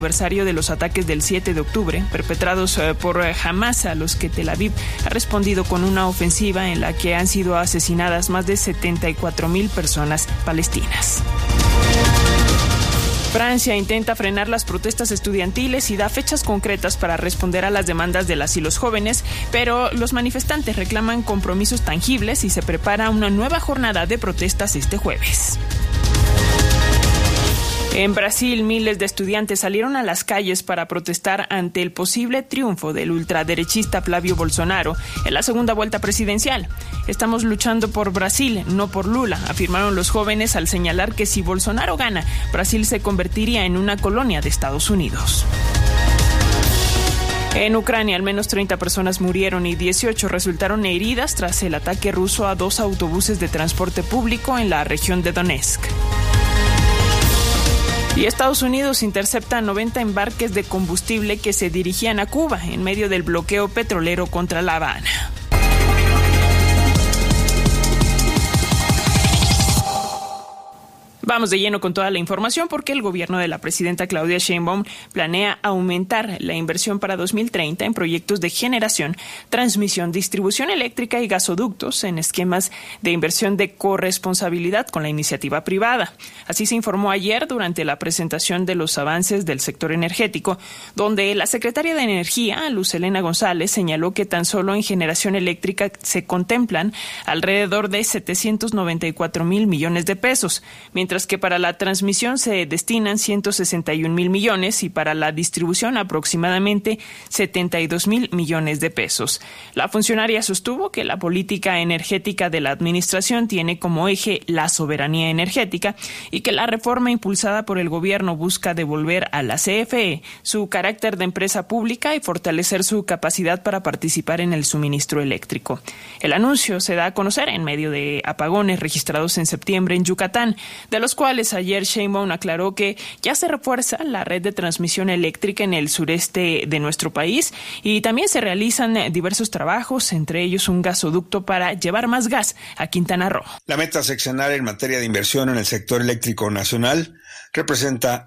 aniversario de los ataques del 7 de octubre, perpetrados por Hamas, a los que Tel Aviv ha respondido con una ofensiva en la que han sido asesinadas más de 74,000 personas palestinas. Francia intenta frenar las protestas estudiantiles y da fechas concretas para responder a las demandas de las y los jóvenes, pero los manifestantes reclaman compromisos tangibles y se prepara una nueva jornada de protestas este jueves. En Brasil, miles de estudiantes salieron a las calles para protestar ante el posible triunfo del ultraderechista Flavio Bolsonaro en la segunda vuelta presidencial. Estamos luchando por Brasil, no por Lula, afirmaron los jóvenes al señalar que si Bolsonaro gana, Brasil se convertiría en una colonia de Estados Unidos. En Ucrania, al menos 30 personas murieron y 18 resultaron heridas tras el ataque ruso a 2 autobuses de transporte público en la región de Donetsk. Y Estados Unidos intercepta 90 embarques de combustible que se dirigían a Cuba en medio del bloqueo petrolero contra La Habana. Vamos de lleno con toda la información porque el gobierno de la presidenta Claudia Sheinbaum planea aumentar la inversión para 2030 en proyectos de generación, transmisión, distribución eléctrica y gasoductos en esquemas de inversión de corresponsabilidad con la iniciativa privada. Así se informó ayer durante la presentación de los avances del sector energético, donde la secretaria de Energía, Luz Helena González, señaló que tan solo en generación eléctrica se contemplan alrededor de 794,000 millones de pesos, mientras que para la transmisión se destinan 161,000 millones y para la distribución aproximadamente 72,000 millones de pesos. La funcionaria sostuvo que la política energética de la administración tiene como eje la soberanía energética y que la reforma impulsada por el gobierno busca devolver a la CFE su carácter de empresa pública y fortalecer su capacidad para participar en el suministro eléctrico. El anuncio se da a conocer en medio de apagones registrados en septiembre en Yucatán, de los cuales ayer Sheinbaum aclaró que ya se refuerza la red de transmisión eléctrica en el sureste de nuestro país y también se realizan diversos trabajos, entre ellos un gasoducto para llevar más gas a Quintana Roo. La meta seccional en materia de inversión en el sector eléctrico nacional representa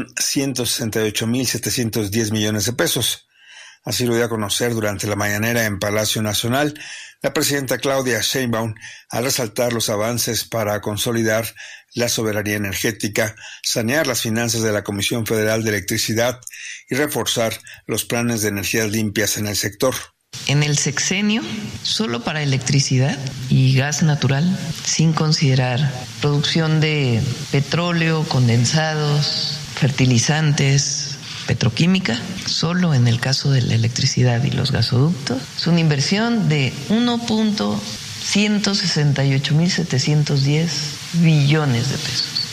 1,168,710 millones de pesos. Así lo dio a conocer durante la mañanera en Palacio Nacional la presidenta Claudia Sheinbaum al resaltar los avances para consolidar la soberanía energética, sanear las finanzas de la Comisión Federal de Electricidad y reforzar los planes de energías limpias en el sector. En el sexenio, solo para electricidad y gas natural, sin considerar producción de petróleo, condensados, fertilizantes, petroquímica, solo en el caso de la electricidad y los gasoductos, es una inversión de 1,168,710 billones de pesos.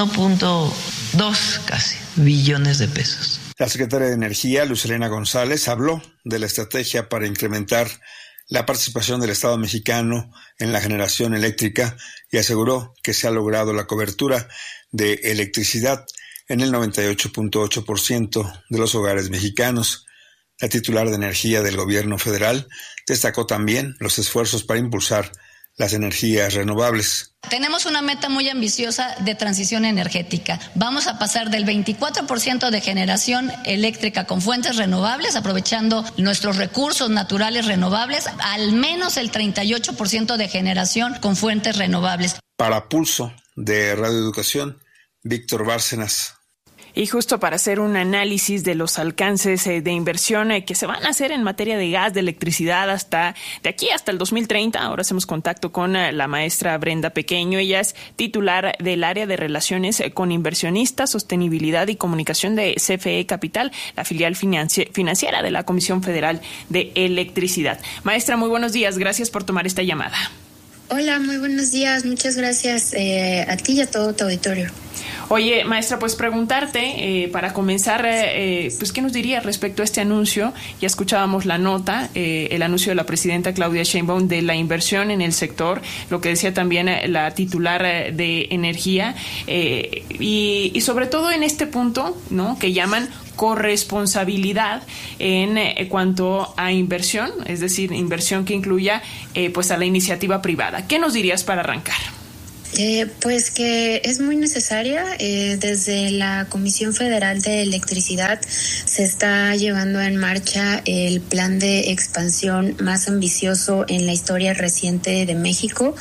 1,2 casi billones de pesos. La secretaria de Energía, Luz Helena González, habló de la estrategia para incrementar la participación del Estado mexicano en la generación eléctrica y aseguró que se ha logrado la cobertura de electricidad en el 98.8% de los hogares mexicanos. La titular de Energía del Gobierno federal destacó también los esfuerzos para impulsar las energías renovables. Tenemos una meta muy ambiciosa de transición energética. Vamos a pasar del 24% de generación eléctrica con fuentes renovables, aprovechando nuestros recursos naturales renovables, al menos el 38% de generación con fuentes renovables. Para Pulso de Radio Educación, Víctor Bárcenas. Y justo para hacer un análisis de los alcances de inversión que se van a hacer en materia de gas, de electricidad, de aquí hasta el 2030, ahora hacemos contacto con la maestra Brenda Pequeño. Ella es titular del área de relaciones con inversionistas, sostenibilidad y comunicación de CFE Capital, la filial financiera de la Comisión Federal de Electricidad. Maestra, muy buenos días. Gracias por tomar esta llamada. Hola, muy buenos días. Muchas gracias a ti y a todo tu auditorio. Oye, maestra, pues preguntarte, para comenzar, pues ¿qué nos diría respecto a este anuncio? Ya escuchábamos la nota, el anuncio de la presidenta Claudia Sheinbaum de la inversión en el sector, lo que decía también la titular de Energía, y sobre todo en este punto, ¿no?, que llaman corresponsabilidad en cuanto a inversión, es decir, inversión que incluya pues a la iniciativa privada. ¿Qué nos dirías para arrancar? Pues que es muy necesaria. Desde la Comisión Federal de Electricidad se está llevando en marcha el plan de expansión más ambicioso en la historia reciente de México.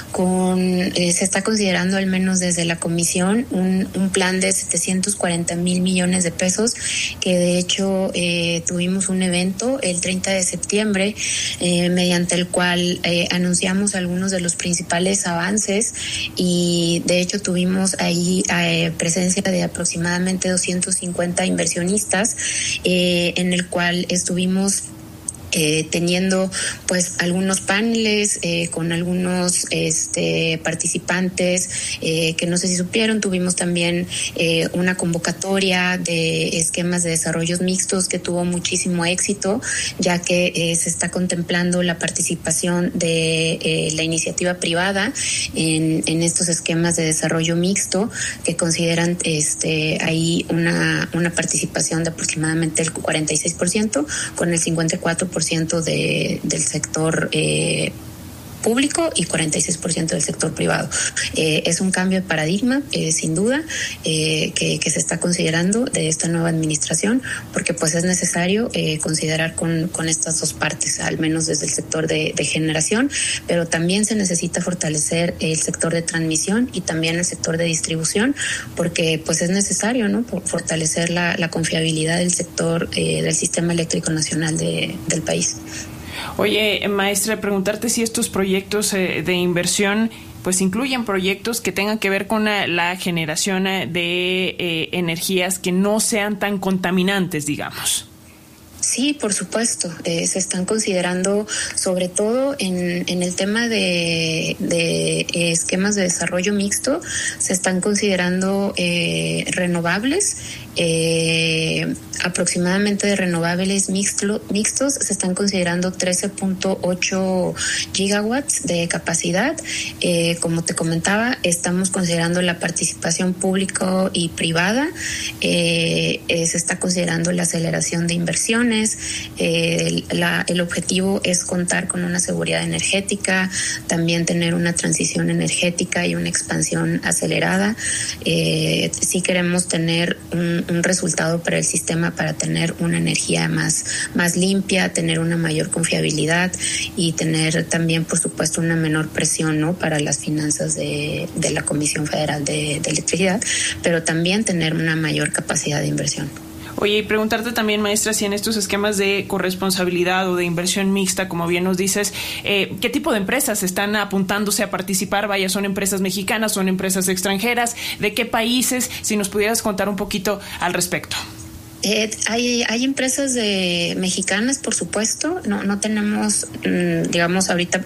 Se está considerando, al menos desde la Comisión, un plan de 740,000 millones de pesos, que de hecho tuvimos un evento el 30 de septiembre, mediante el cual anunciamos algunos de los principales avances. Y de hecho tuvimos ahí presencia de aproximadamente 250 inversionistas, en el cual estuvimos teniendo pues algunos paneles con algunos participantes que no sé si supieron. Tuvimos también una convocatoria de esquemas de desarrollos mixtos que tuvo muchísimo éxito, ya que se está contemplando la participación de la iniciativa privada en estos esquemas de desarrollo mixto, que consideran ahí una participación de aproximadamente el 46%, con el 54% del sector público y 46% del sector privado. Es un cambio de paradigma, sin duda, que se está considerando de esta nueva administración, porque pues es necesario considerar con estas dos partes, al menos desde el sector de generación, pero también se necesita fortalecer el sector de transmisión y también el sector de distribución, porque pues es necesario, ¿no?, fortalecer la confiabilidad del sector del sistema eléctrico nacional del país. Oye, maestra, preguntarte si estos proyectos de inversión pues incluyen proyectos que tengan que ver con la generación de energías que no sean tan contaminantes, digamos. Sí, por supuesto. Se están considerando, sobre todo en el tema de esquemas de desarrollo mixto, se están considerando renovables. Aproximadamente de renovables mixtos se están considerando 13.8 gigawatts de capacidad. Como te comentaba, estamos considerando la participación pública y privada. Se está considerando la aceleración de inversiones. El objetivo es contar con una seguridad energética, también tener una transición energética y una expansión acelerada. Si queremos tener un resultado para el sistema, para tener una energía más limpia, tener una mayor confiabilidad y tener también, por supuesto, una menor presión, ¿no?, para las finanzas de la Comisión Federal de Electricidad, pero también tener una mayor capacidad de inversión. Oye, y preguntarte también, maestra, si en estos esquemas de corresponsabilidad o de inversión mixta, como bien nos dices, ¿qué tipo de empresas están apuntándose a participar? Vaya, ¿son empresas mexicanas, son empresas extranjeras? ¿De qué países? Si nos pudieras contar un poquito al respecto. Hay empresas mexicanas, por supuesto. No tenemos, digamos, ahorita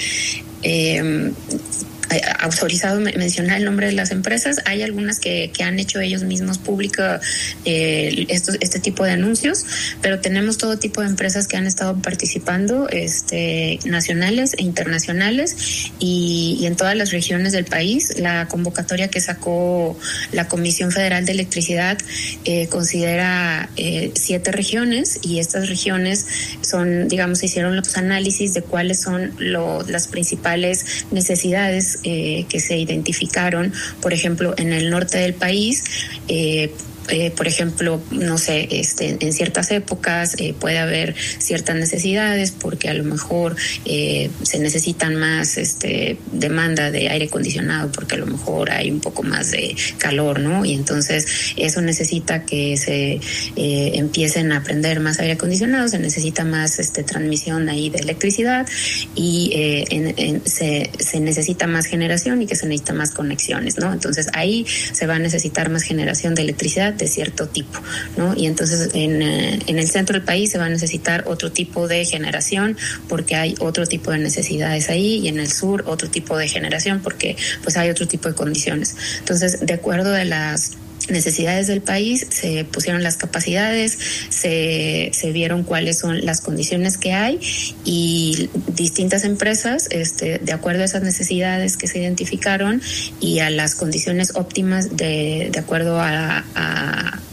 autorizado mencionar el nombre de las empresas. Hay algunas que han hecho ellos mismos público este tipo de anuncios, pero tenemos todo tipo de empresas que han estado participando, nacionales e internacionales, y en todas las regiones del país. La convocatoria que sacó la Comisión Federal de Electricidad considera 7 regiones, y estas regiones son, digamos, se hicieron los análisis de cuáles son las principales necesidades que se identificaron. Por ejemplo, en el norte del país, por ejemplo, no sé, en ciertas épocas puede haber ciertas necesidades, porque a lo mejor se necesitan más demanda de aire acondicionado, porque a lo mejor hay un poco más de calor, ¿no? Y entonces eso necesita que se empiecen a prender más aire acondicionado, se necesita más transmisión ahí de electricidad, y se necesita más generación, y que se necesita más conexiones, ¿no? Entonces ahí se va a necesitar más generación de electricidad de cierto tipo, ¿no? Y entonces en el centro del país se va a necesitar otro tipo de generación, porque hay otro tipo de necesidades ahí, y en el sur otro tipo de generación, porque pues hay otro tipo de condiciones. Entonces, de acuerdo a las necesidades del país, se pusieron las capacidades, se vieron cuáles son las condiciones que hay, y distintas empresas, de acuerdo a esas necesidades que se identificaron y a las condiciones óptimas de acuerdo a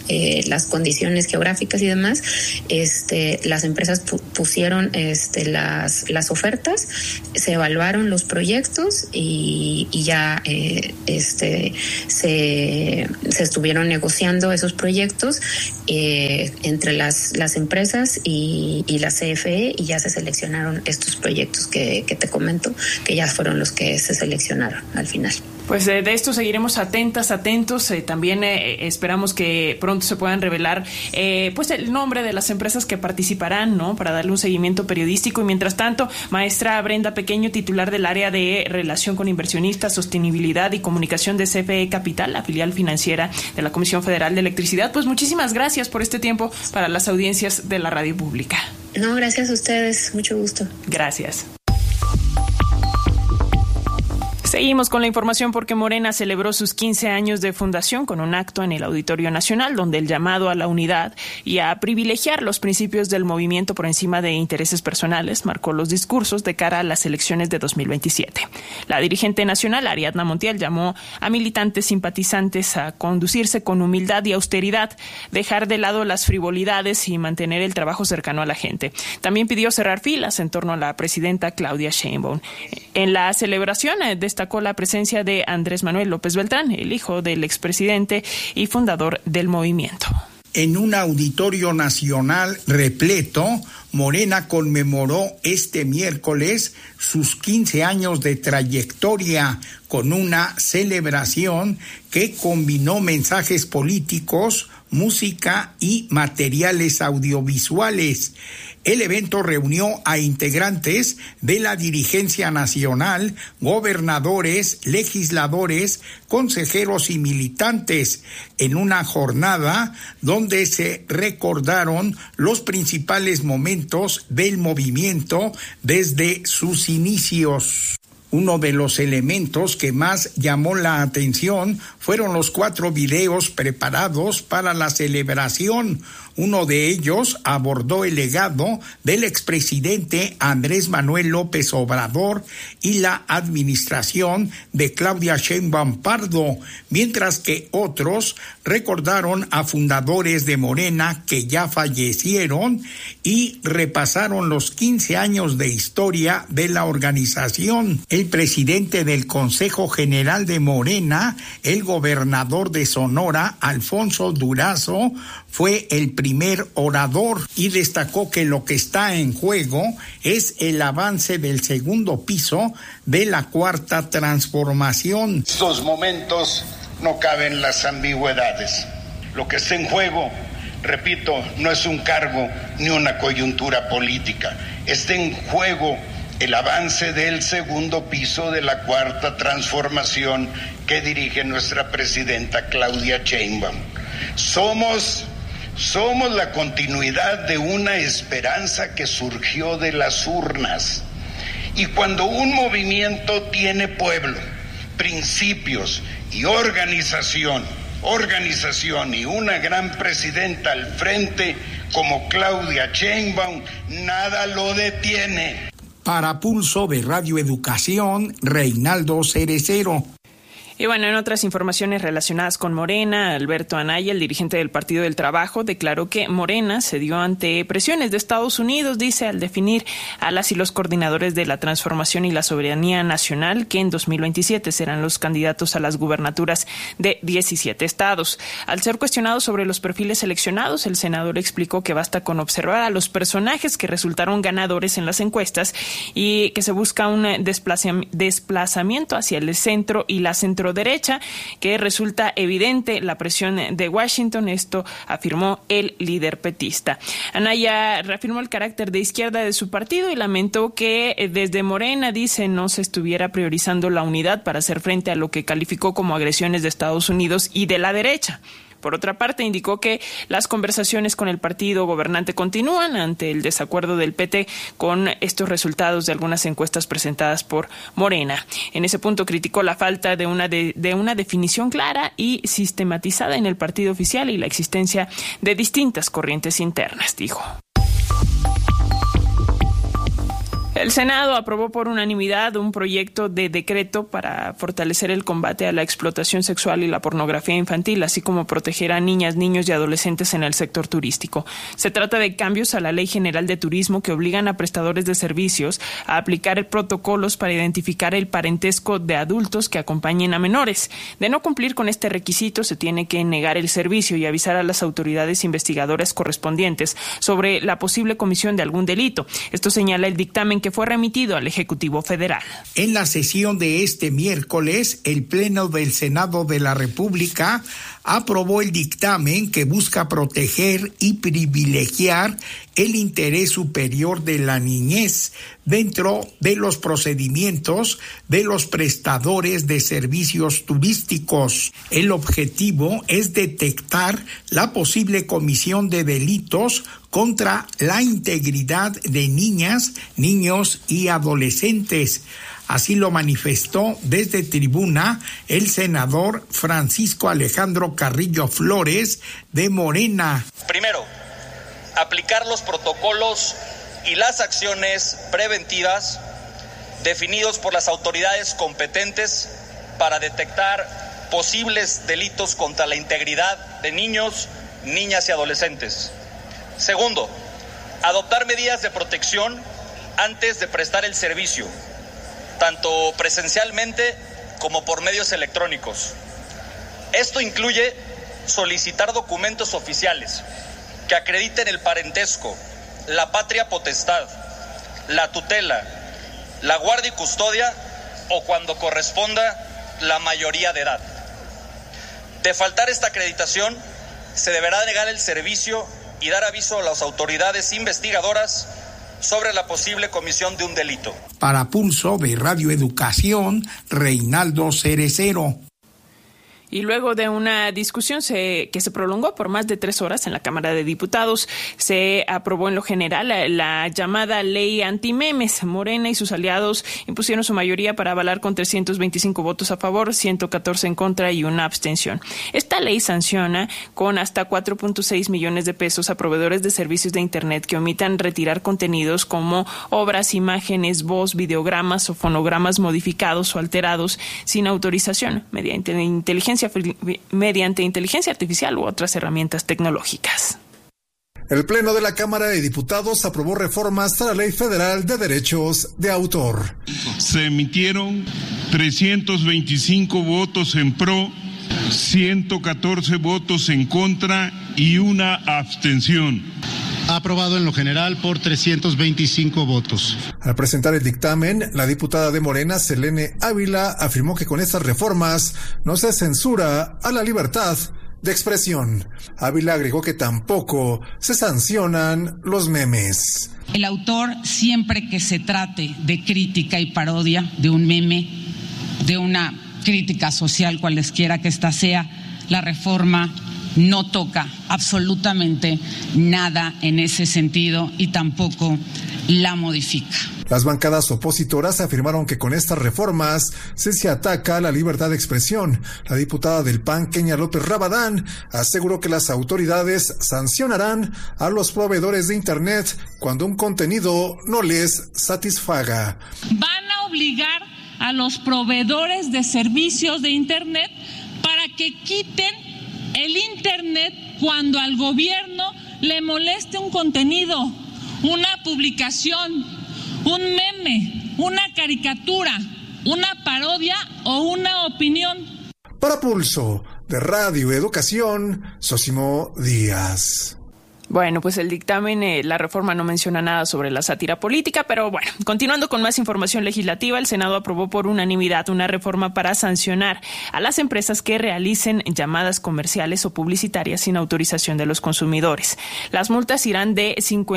las condiciones geográficas y demás, las empresas pusieron las ofertas, se evaluaron los proyectos y ya se estuvieron negociando esos proyectos entre las empresas y la CFE, y ya se seleccionaron estos proyectos que te comento, que ya fueron los que se seleccionaron al final. Pues de esto seguiremos atentos. También esperamos que pronto se puedan revelar pues el nombre de las empresas que participarán, ¿no? Para darle un seguimiento periodístico. Y mientras tanto, maestra Brenda Pequeño, titular del área de Relación con Inversionistas, Sostenibilidad y Comunicación de CFE Capital, la filial financiera de la Comisión Federal de Electricidad, pues muchísimas gracias por este tiempo para las audiencias de la radio pública. No, gracias a ustedes. Mucho gusto. Gracias. Seguimos con la información porque Morena celebró sus 15 años de fundación con un acto en el Auditorio Nacional donde el llamado a la unidad y a privilegiar los principios del movimiento por encima de intereses personales marcó los discursos de cara a las elecciones de 2027. La dirigente nacional, Ariadna Montiel, llamó a militantes simpatizantes a conducirse con humildad y austeridad, dejar de lado las frivolidades y mantener el trabajo cercano a la gente. También pidió cerrar filas en torno a la presidenta Claudia Sheinbaum. En la celebración destacó la presencia de Andrés Manuel López Beltrán, el hijo del expresidente y fundador del movimiento. En un auditorio nacional repleto, Morena conmemoró este miércoles sus 15 años de trayectoria con una celebración que combinó mensajes políticos, música y materiales audiovisuales. El evento reunió a integrantes de la dirigencia nacional, gobernadores, legisladores, consejeros y militantes en una jornada donde se recordaron los principales momentos del movimiento desde sus inicios. Uno de los elementos que más llamó la atención fueron los 4 videos preparados para la celebración. Uno de ellos abordó el legado del expresidente Andrés Manuel López Obrador y la administración de Claudia Sheinbaum Pardo, mientras que otros recordaron a fundadores de Morena que ya fallecieron y repasaron los 15 años de historia de la organización. El presidente del Consejo General de Morena, el gobernador de Sonora, Alfonso Durazo, fue el primer orador y destacó que lo que está en juego es el avance del segundo piso de la Cuarta Transformación. En estos momentos no caben las ambigüedades. Lo que está en juego, repito, no es un cargo ni una coyuntura política. Está en juego el avance del segundo piso de la Cuarta Transformación que dirige nuestra presidenta Claudia Sheinbaum. Somos la continuidad de una esperanza que surgió de las urnas. Y cuando un movimiento tiene pueblo, principios y organización y una gran presidenta al frente como Claudia Sheinbaum, nada lo detiene. Para Pulso de Radio Educación, Reinaldo Cerecero. Y bueno, en otras informaciones relacionadas con Morena, Alberto Anaya, el dirigente del Partido del Trabajo, declaró que Morena cedió ante presiones de Estados Unidos, dice, al definir a las y los coordinadores de la transformación y la soberanía nacional, que en 2027 serán los candidatos a las gubernaturas de 17 estados. Al ser cuestionado sobre los perfiles seleccionados, el senador explicó que basta con observar a los personajes que resultaron ganadores en las encuestas y que se busca un desplazamiento hacia el centro y la centroderecha, que resulta evidente la presión de Washington. Esto afirmó el líder petista. Anaya reafirmó el carácter de izquierda de su partido y lamentó que desde Morena, dice, no se estuviera priorizando la unidad para hacer frente a lo que calificó como agresiones de Estados Unidos y de la derecha. Por otra parte, indicó que las conversaciones con el partido gobernante continúan ante el desacuerdo del PT con estos resultados de algunas encuestas presentadas por Morena. En ese punto criticó la falta de una definición clara y sistematizada en el partido oficial y la existencia de distintas corrientes internas, dijo. El Senado aprobó por unanimidad un proyecto de decreto para fortalecer el combate a la explotación sexual y la pornografía infantil, así como proteger a niñas, niños y adolescentes en el sector turístico. Se trata de cambios a la Ley General de Turismo que obligan a prestadores de servicios a aplicar protocolos para identificar el parentesco de adultos que acompañen a menores. De no cumplir con este requisito, se tiene que negar el servicio y avisar a las autoridades investigadoras correspondientes sobre la posible comisión de algún delito. Esto señala el dictamen que fue remitido al Ejecutivo Federal. En la sesión de este miércoles, el Pleno del Senado de la República aprobó el dictamen que busca proteger y privilegiar el interés superior de la niñez dentro de los procedimientos de los prestadores de servicios turísticos. El objetivo es detectar la posible comisión de delitos contra la integridad de niñas, niños y adolescentes. Así lo manifestó desde tribuna el senador Francisco Alejandro Carrillo Flores de Morena. Primero, aplicar los protocolos y las acciones preventivas definidos por las autoridades competentes para detectar posibles delitos contra la integridad de niños, niñas y adolescentes. Segundo, adoptar medidas de protección antes de prestar el servicio, tanto presencialmente como por medios electrónicos. Esto incluye solicitar documentos oficiales que acrediten el parentesco, la patria potestad, la tutela, la guardia y custodia o, cuando corresponda, la mayoría de edad. De faltar esta acreditación, se deberá negar el servicio y dar aviso a las autoridades investigadoras sobre la posible comisión de un delito. Para Pulso de Radio Educación, Reinaldo Cerecero. Y luego de una discusión que se prolongó por más de 3 horas en la Cámara de Diputados, se aprobó en lo general la llamada ley antimemes. Morena y sus aliados impusieron su mayoría para avalar con 325 votos a favor, 114 en contra y una abstención. Esta ley sanciona con hasta 4.6 millones de pesos a proveedores de servicios de Internet que omitan retirar contenidos como obras, imágenes, voz, videogramas o fonogramas modificados o alterados sin autorización mediante inteligencia artificial u otras herramientas tecnológicas. El Pleno de la Cámara de Diputados aprobó reformas a la Ley Federal de Derechos de Autor. Se emitieron 325 votos en pro, 114 votos en contra y una abstención. Aprobado en lo general por 325 votos. Al presentar el dictamen, la diputada de Morena, Selene Ávila, afirmó que con estas reformas no se censura a la libertad de expresión. Ávila agregó que tampoco se sancionan los memes. El autor, siempre que se trate de crítica y parodia de un meme, de una crítica social, cualesquiera que ésta sea, la reforma no toca absolutamente nada en ese sentido y tampoco la modifica. Las bancadas opositoras afirmaron que con estas reformas se ataca la libertad de expresión. La diputada del PAN, Kenia López Rabadán, aseguró que las autoridades sancionarán a los proveedores de Internet cuando un contenido no les satisfaga. Van a obligar a los proveedores de servicios de Internet para que quiten el Internet cuando al gobierno le moleste un contenido, una publicación, un meme, una caricatura, una parodia o una opinión. Para Pulso de Radio Educación, Sósimo Díaz. Bueno, pues el dictamen, la reforma no menciona nada sobre la sátira política, pero bueno, continuando con más información legislativa, el Senado aprobó por unanimidad una reforma para sancionar a las empresas que realicen llamadas comerciales o publicitarias sin autorización de los consumidores. Las multas irán de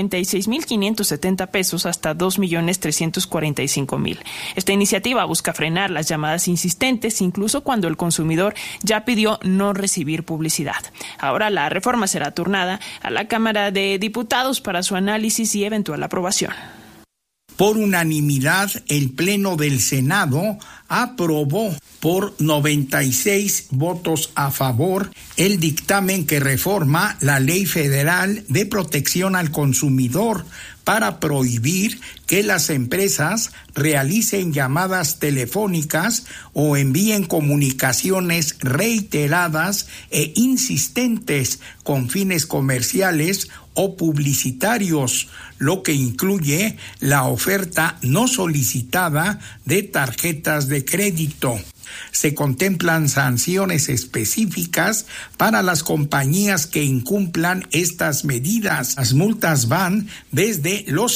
56,570 pesos hasta 2,345,000. Esta iniciativa busca frenar las llamadas insistentes, incluso cuando el consumidor ya pidió no recibir publicidad. Ahora la reforma será turnada a la Cámara de Diputados para su análisis y eventual aprobación. Por unanimidad, el Pleno del Senado aprobó por 96 votos a favor el dictamen que reforma la Ley Federal de Protección al Consumidor para prohibir que las empresas realicen llamadas telefónicas o envíen comunicaciones reiteradas e insistentes con fines comerciales o publicitarios, lo que incluye la oferta no solicitada de tarjetas de crédito. Se contemplan sanciones específicas para las compañías que incumplan estas medidas. Las multas van desde los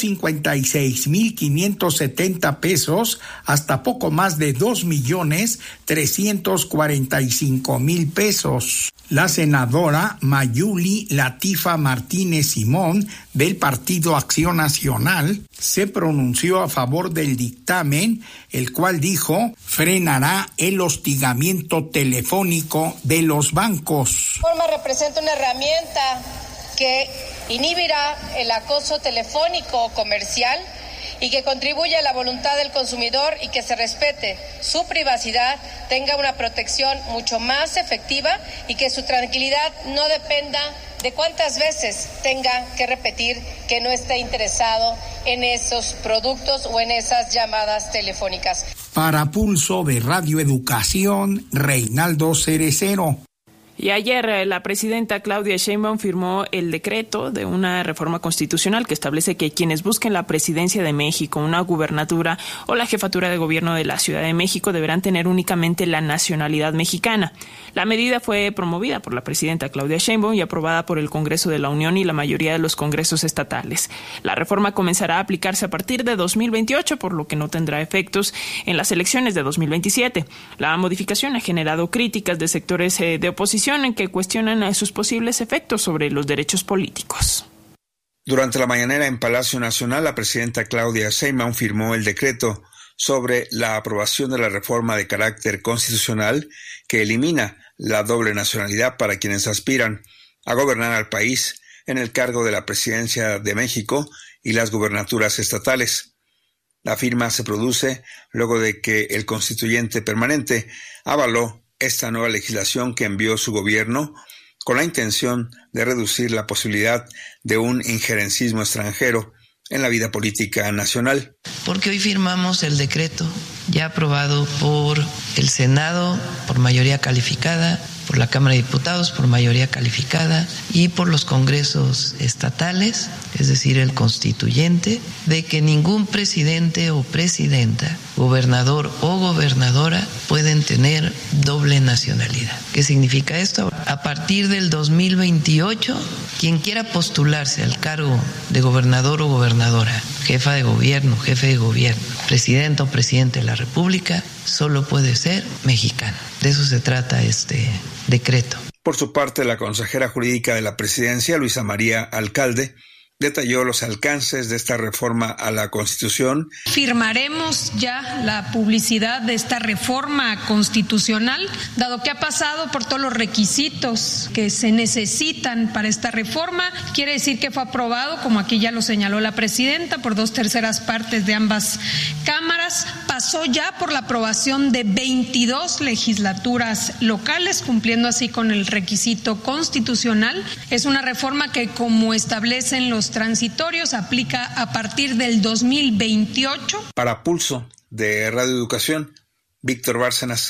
56,570 pesos hasta poco más de 2,345,000 pesos. La senadora Mayuli Latifa Martínez Simón, del Partido Acción Nacional, se pronunció a favor del dictamen, el cual dijo frenará el hostigamiento telefónico de los bancos. La reforma representa una herramienta que inhibirá el acoso telefónico o comercial y que contribuye a la voluntad del consumidor y que se respete su privacidad, tenga una protección mucho más efectiva y que su tranquilidad no dependa de cuántas veces tenga que repetir que no está interesado en esos productos o en esas llamadas telefónicas. Para Pulso de Radio Educación, Reinaldo Cerecero. Y ayer la presidenta Claudia Sheinbaum firmó el decreto de una reforma constitucional que establece que quienes busquen la presidencia de México, una gubernatura o la jefatura de gobierno de la Ciudad de México deberán tener únicamente la nacionalidad mexicana. La medida fue promovida por la presidenta Claudia Sheinbaum y aprobada por el Congreso de la Unión y la mayoría de los congresos estatales. La reforma comenzará a aplicarse a partir de 2028, por lo que no tendrá efectos en las elecciones de 2027. La modificación ha generado críticas de sectores de oposición en que cuestionan sus posibles efectos sobre los derechos políticos. Durante la mañanera en Palacio Nacional, la presidenta Claudia Sheinbaum firmó el decreto sobre la aprobación de la reforma de carácter constitucional que elimina la doble nacionalidad para quienes aspiran a gobernar al país en el cargo de la presidencia de México y las gubernaturas estatales. La firma se produce luego de que el constituyente permanente avaló esta nueva legislación que envió su gobierno con la intención de reducir la posibilidad de un injerencismo extranjero en la vida política nacional. Porque hoy firmamos el decreto ya aprobado por el Senado por mayoría calificada, por la Cámara de Diputados por mayoría calificada y por los congresos estatales, es decir, el constituyente, de que ningún presidente o presidenta, gobernador o gobernadora pueden tener doble nacionalidad. ¿Qué significa esto? A partir del 2028, quien quiera postularse al cargo de gobernador o gobernadora, jefa de gobierno, jefe de gobierno, presidente o presidente de la República, solo puede ser mexicano. De eso se trata este decreto. Por su parte, la consejera jurídica de la presidencia, Luisa María Alcalde, detalló los alcances de esta reforma a la Constitución. Firmaremos ya la publicidad de esta reforma constitucional, dado que ha pasado por todos los requisitos que se necesitan para esta reforma. Quiere decir que fue aprobado, como aquí ya lo señaló la presidenta, por 2/3 partes de ambas cámaras. Pasó ya por la aprobación de 22 legislaturas locales, cumpliendo así con el requisito constitucional. Es una reforma que, como establecen los transitorios, aplica a partir del 2028. Para Pulso de Radio Educación, Víctor Bárcenas.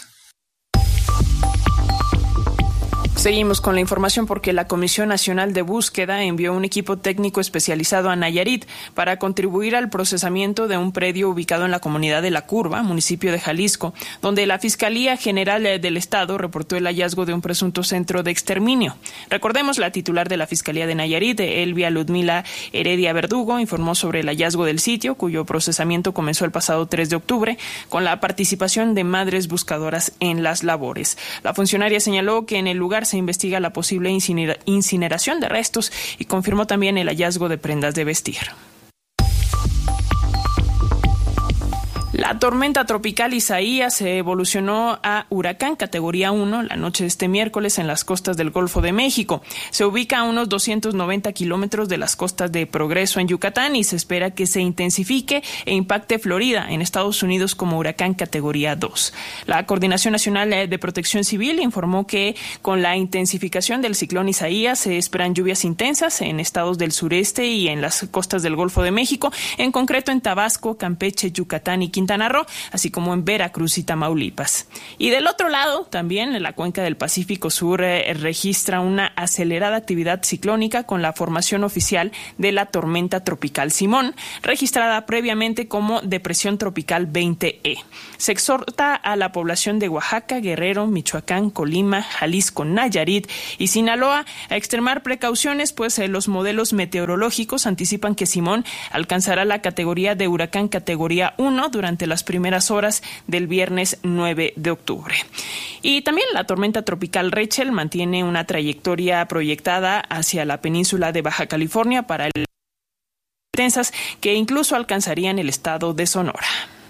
Seguimos con la información porque la Comisión Nacional de Búsqueda envió un equipo técnico especializado a Nayarit para contribuir al procesamiento de un predio ubicado en la comunidad de La Curva, municipio de Jalisco, donde la Fiscalía General del Estado reportó el hallazgo de un presunto centro de exterminio. Recordemos, la titular de la Fiscalía de Nayarit, Elvia Ludmila Heredia Verdugo, informó sobre el hallazgo del sitio, cuyo procesamiento comenzó el pasado 3 de octubre, con la participación de madres buscadoras en las labores. La funcionaria señaló que en el lugar se investiga la posible incineración de restos y confirmó también el hallazgo de prendas de vestir. La tormenta tropical Isaías evolucionó a huracán categoría 1 la noche de este miércoles en las costas del Golfo de México. Se ubica a unos 290 kilómetros de las costas de Progreso en Yucatán y se espera que se intensifique e impacte Florida en Estados Unidos como huracán categoría 2. La Coordinación Nacional de Protección Civil informó que con la intensificación del ciclón Isaías se esperan lluvias intensas en estados del sureste y en las costas del Golfo de México, en concreto en Tabasco, Campeche, Yucatán y Quintana Roo, así como en Veracruz y Tamaulipas. Y del otro lado, también en la cuenca del Pacífico Sur registra una acelerada actividad ciclónica con la formación oficial de la tormenta tropical Simón, registrada previamente como depresión tropical 20E. Se exhorta a la población de Oaxaca, Guerrero, Michoacán, Colima, Jalisco, Nayarit y Sinaloa a extremar precauciones, pues los modelos meteorológicos anticipan que Simón alcanzará la categoría de huracán categoría 1 durante las primeras horas del viernes 9 de octubre. Y también la tormenta tropical Rachel mantiene una trayectoria proyectada hacia la península de Baja California para el intensas que incluso alcanzarían el estado de Sonora.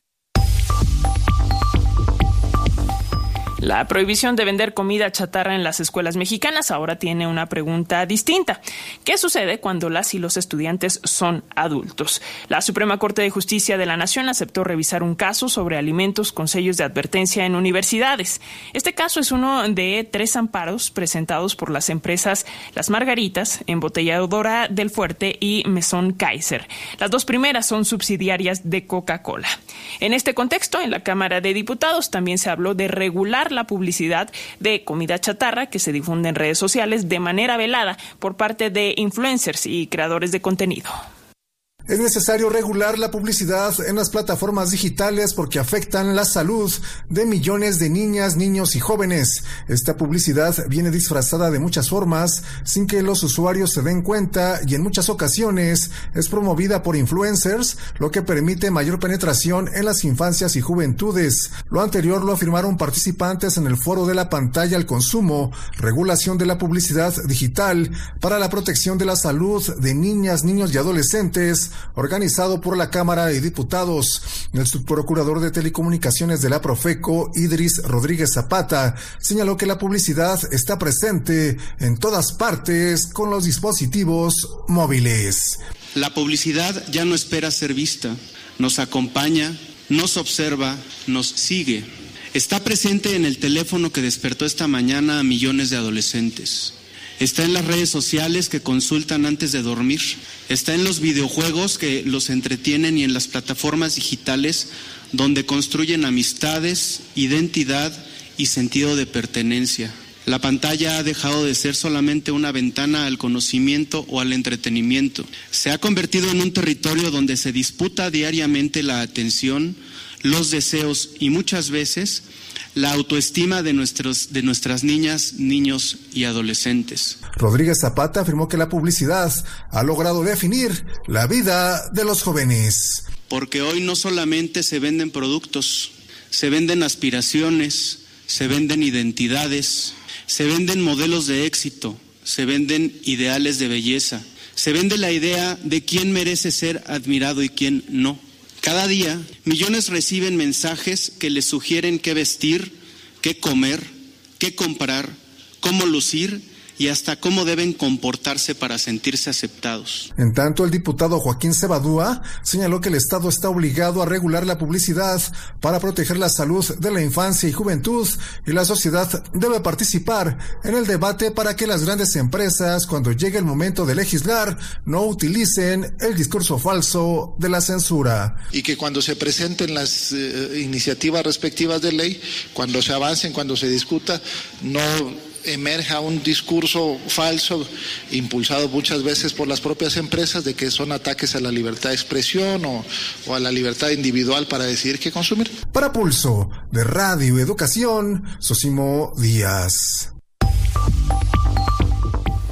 La prohibición de vender comida chatarra en las escuelas mexicanas ahora tiene una pregunta distinta. ¿Qué sucede cuando las y los estudiantes son adultos? La Suprema Corte de Justicia de la Nación aceptó revisar un caso sobre alimentos con sellos de advertencia en universidades. Este caso es uno de 3 amparos presentados por las empresas Las Margaritas, Embotelladora del Fuerte y Mesón Kaiser. Las 2 primeras son subsidiarias de Coca-Cola. En este contexto, en la Cámara de Diputados también se habló de regular la publicidad de comida chatarra que se difunde en redes sociales de manera velada por parte de influencers y creadores de contenido. Es necesario regular la publicidad en las plataformas digitales porque afectan la salud de millones de niñas, niños y jóvenes. Esta publicidad viene disfrazada de muchas formas sin que los usuarios se den cuenta y en muchas ocasiones es promovida por influencers, lo que permite mayor penetración en las infancias y juventudes. Lo anterior lo afirmaron participantes en el Foro de la Pantalla al Consumo, Regulación de la Publicidad Digital para la Protección de la Salud de Niñas, Niños y Adolescentes, organizado por la Cámara de Diputados. El subprocurador de Telecomunicaciones de la Profeco, Idris Rodríguez Zapata, señaló que la publicidad está presente en todas partes con los dispositivos móviles. La publicidad ya no espera ser vista, nos acompaña, nos observa, nos sigue. Está presente en el teléfono que despertó esta mañana a millones de adolescentes. Está en las redes sociales que consultan antes de dormir. Está en los videojuegos que los entretienen y en las plataformas digitales donde construyen amistades, identidad y sentido de pertenencia. La pantalla ha dejado de ser solamente una ventana al conocimiento o al entretenimiento. Se ha convertido en un territorio donde se disputa diariamente la atención, los deseos y muchas veces la autoestima de nuestras niñas, niños y adolescentes. Rodríguez Zapata afirmó que la publicidad ha logrado definir la vida de los jóvenes. Porque hoy no solamente se venden productos, se venden aspiraciones, se venden identidades, se venden modelos de éxito, se venden ideales de belleza, se vende la idea de quién merece ser admirado y quién no. Cada día, millones reciben mensajes que les sugieren qué vestir, qué comer, qué comprar, cómo lucir y hasta cómo deben comportarse para sentirse aceptados. En tanto, el diputado Joaquín Cebadúa señaló que el Estado está obligado a regular la publicidad para proteger la salud de la infancia y juventud y la sociedad debe participar en el debate para que las grandes empresas, cuando llegue el momento de legislar, no utilicen el discurso falso de la censura. Y que cuando se presenten las iniciativas respectivas de ley, cuando se avancen, cuando se discuta, no emerja un discurso falso impulsado muchas veces por las propias empresas de que son ataques a la libertad de expresión o a la libertad individual para decidir qué consumir. Para Pulso de Radio Educación, Sosimo Díaz.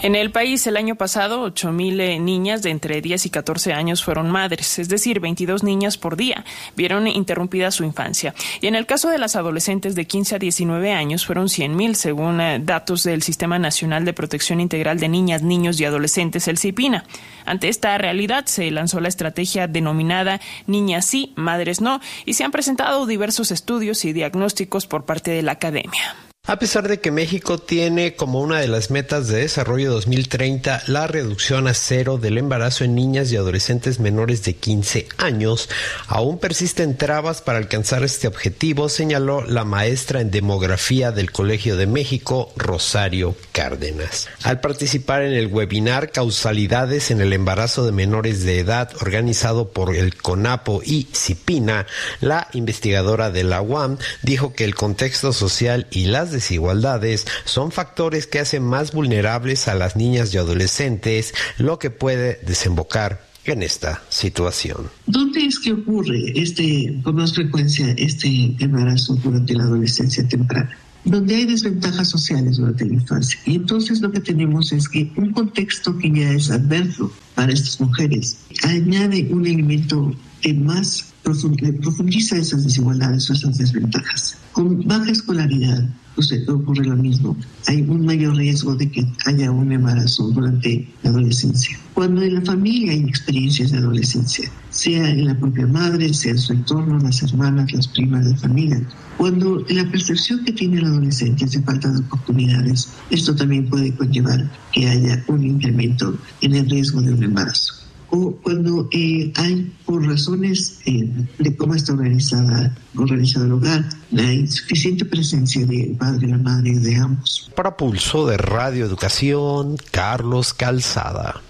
En el país, el año pasado, 8,000 niñas de entre 10 y 14 años fueron madres, es decir, 22 niñas por día vieron interrumpida su infancia. Y en el caso de las adolescentes de 15 a 19 años, fueron 100,000, según datos del Sistema Nacional de Protección Integral de Niñas, Niños y Adolescentes, el CIPINA. Ante esta realidad, se lanzó la estrategia denominada Niñas sí, Madres no, y se han presentado diversos estudios y diagnósticos por parte de la academia. A pesar de que México tiene como una de las metas de desarrollo 2030 la reducción a cero del embarazo en niñas y adolescentes menores de 15 años, aún persisten trabas para alcanzar este objetivo, señaló la maestra en demografía del Colegio de México, Rosario Cárdenas. Al participar en el webinar Causalidades en el embarazo de menores de edad, organizado por el CONAPO y CIPINA, la investigadora de la UAM dijo que el contexto social y las desigualdades son factores que hacen más vulnerables a las niñas y adolescentes, lo que puede desembocar en esta situación. ¿Dónde es que ocurre con más frecuencia este embarazo durante la adolescencia temprana? Donde hay desventajas sociales durante la infancia. Y entonces lo que tenemos es que un contexto que ya es adverso para estas mujeres añade un elemento que más profundiza esas desigualdades o esas desventajas. Con baja escolaridad ocurre lo mismo. Hay un mayor riesgo de que haya un embarazo durante la adolescencia. Cuando en la familia hay experiencias de adolescencia, sea en la propia madre, sea en su entorno, las hermanas, las primas de familia, cuando la percepción que tiene el adolescente es de falta de oportunidades, esto también puede conllevar que haya un incremento en el riesgo de un embarazo. O cuando hay, por razones de cómo está organizado el hogar, la insuficiente presencia del padre y la madre de ambos. Para Pulso de Radio Educación, Carlos Calzada.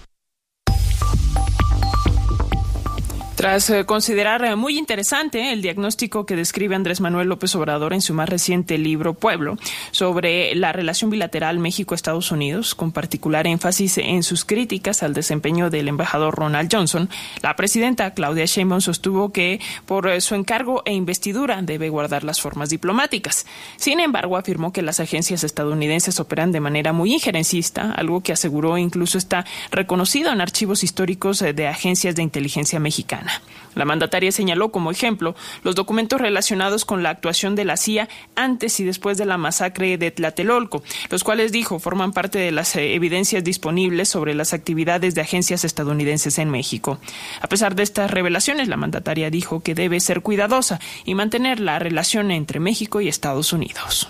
Tras considerar muy interesante el diagnóstico que describe Andrés Manuel López Obrador en su más reciente libro Pueblo sobre la relación bilateral México-Estados Unidos, con particular énfasis en sus críticas al desempeño del embajador Ronald Johnson, la presidenta Claudia Sheinbaum sostuvo que por su encargo e investidura debe guardar las formas diplomáticas. Sin embargo, afirmó que las agencias estadounidenses operan de manera muy injerencista, algo que aseguró incluso está reconocido en archivos históricos de agencias de inteligencia mexicana. La mandataria señaló como ejemplo los documentos relacionados con la actuación de la CIA antes y después de la masacre de Tlatelolco, los cuales, dijo, forman parte de las evidencias disponibles sobre las actividades de agencias estadounidenses en México. A pesar de estas revelaciones, la mandataria dijo que debe ser cuidadosa y mantener la relación entre México y Estados Unidos.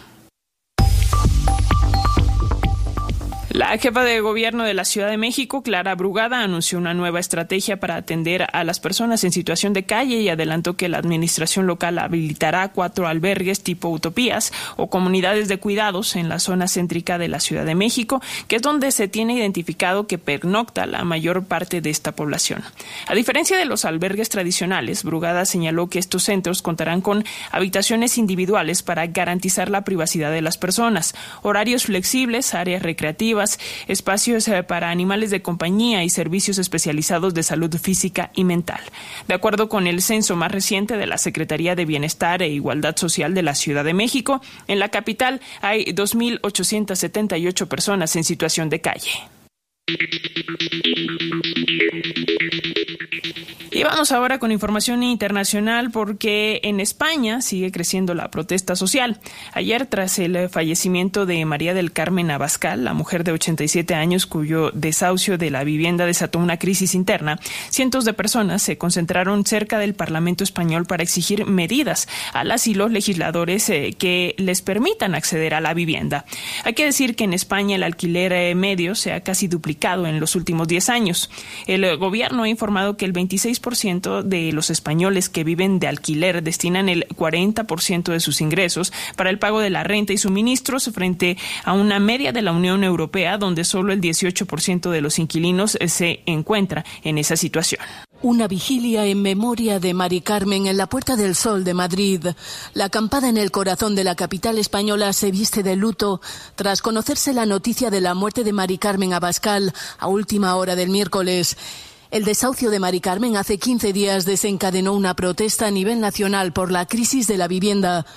La jefa de gobierno de la Ciudad de México, Clara Brugada, anunció una nueva estrategia para atender a las personas en situación de calle y adelantó que la administración local habilitará 4 albergues tipo utopías o comunidades de cuidados en la zona céntrica de la Ciudad de México, que es donde se tiene identificado que pernocta la mayor parte de esta población. A diferencia de los albergues tradicionales, Brugada señaló que estos centros contarán con habitaciones individuales para garantizar la privacidad de las personas, horarios flexibles, áreas recreativas, espacios para animales de compañía y servicios especializados de salud física y mental. De acuerdo con el censo más reciente de la Secretaría de Bienestar e Igualdad Social de la Ciudad de México, en la capital hay 2,878 personas en situación de calle. Y vamos ahora con información internacional porque en España sigue creciendo la protesta social. Ayer, tras el fallecimiento de María del Carmen Abascal, la mujer de 87 años cuyo desahucio de la vivienda desató una crisis interna, cientos de personas se concentraron cerca del Parlamento español para exigir medidas a las y los legisladores que les permitan acceder a la vivienda. Hay que decir que en España el alquiler medio se ha casi duplicado en los últimos 10 años. El gobierno ha informado que el 26% de los españoles que viven de alquiler destinan el 40% de sus ingresos para el pago de la renta y suministros, frente a una media de la Unión Europea, donde solo el 18% de los inquilinos se encuentra en esa situación. Una vigilia en memoria de Mari Carmen en la Puerta del Sol de Madrid. La acampada en el corazón de la capital española se viste de luto tras conocerse la noticia de la muerte de Mari Carmen Abascal a última hora del miércoles. El desahucio de Mari Carmen hace 15 días desencadenó una protesta a nivel nacional por la crisis de la vivienda.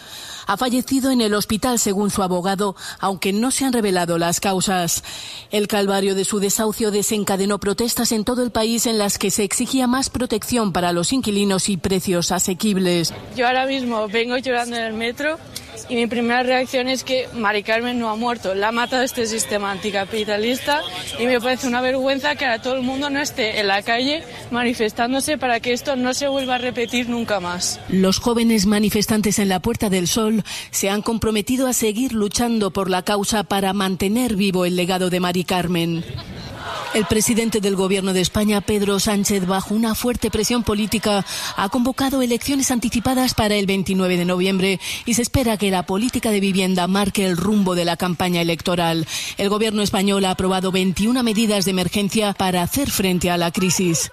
Ha fallecido en el hospital, según su abogado, aunque no se han revelado las causas. El calvario de su desahucio desencadenó protestas en todo el país en las que se exigía más protección para los inquilinos y precios asequibles. Yo ahora mismo vengo llorando en el metro y mi primera reacción es que Mari Carmen no ha muerto, la ha matado este sistema anticapitalista, y me parece una vergüenza que ahora todo el mundo no esté en la calle manifestándose para que esto no se vuelva a repetir nunca más. Los jóvenes manifestantes en la Puerta del Sol se han comprometido a seguir luchando por la causa para mantener vivo el legado de Mari Carmen. El presidente del Gobierno de España, Pedro Sánchez, bajo una fuerte presión política, ha convocado elecciones anticipadas para el 29 de noviembre y se espera que la política de vivienda marque el rumbo de la campaña electoral. El Gobierno español ha aprobado 21 medidas de emergencia para hacer frente a la crisis.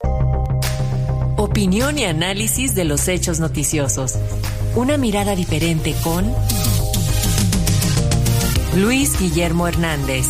Opinión y análisis de los hechos noticiosos. Una mirada diferente con Luis Guillermo Hernández.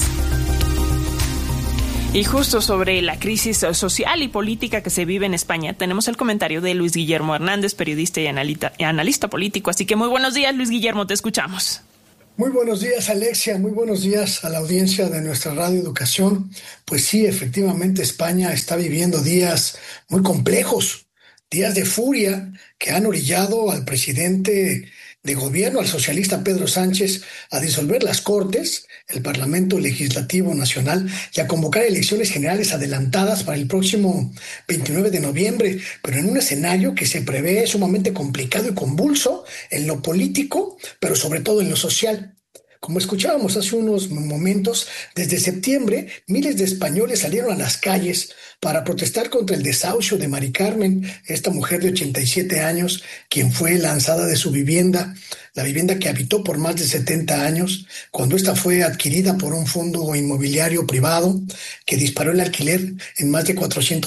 Y justo sobre la crisis social y política que se vive en España, tenemos el comentario de Luis Guillermo Hernández, periodista y analista político. Así que muy buenos días, Luis Guillermo, te escuchamos. Muy buenos días, Alexia. Muy buenos días a la audiencia de nuestra Radio Educación. Pues sí, efectivamente, España está viviendo días muy complejos, días de furia que han orillado al presidente de gobierno, al socialista Pedro Sánchez, a disolver las Cortes, el Parlamento Legislativo Nacional, y a convocar elecciones generales adelantadas para el próximo 29 de noviembre, pero en un escenario que se prevé sumamente complicado y convulso en lo político, pero sobre todo en lo social. Como escuchábamos hace unos momentos, desde septiembre miles de españoles salieron a las calles para protestar contra el desahucio de Mari Carmen, esta mujer de 87 años, quien fue lanzada de su vivienda, la vivienda que habitó por más de 70 años, cuando esta fue adquirida por un fondo inmobiliario privado que disparó el alquiler en más de